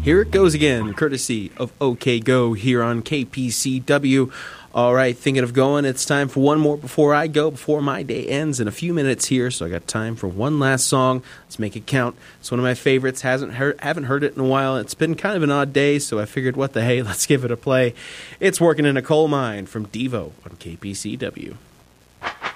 Here it goes again, courtesy of OK Go here on KPCW. All right, thinking of going, it's time for one more before I go, before my day ends in a few minutes here, so I got time for one last song. Let's make it count. It's one of my favorites, haven't heard it in a while. It's been kind of an odd day, so I figured, what the hey, let's give it a play. It's Working in a Coal Mine from Devo on KPCW.